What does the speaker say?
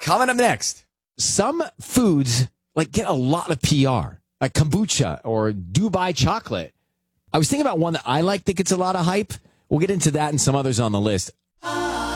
Coming up next, some foods like get a lot of PR, like kombucha or Dubai chocolate. I was thinking about one that I like that gets a lot of hype. We'll get into that and some others on the list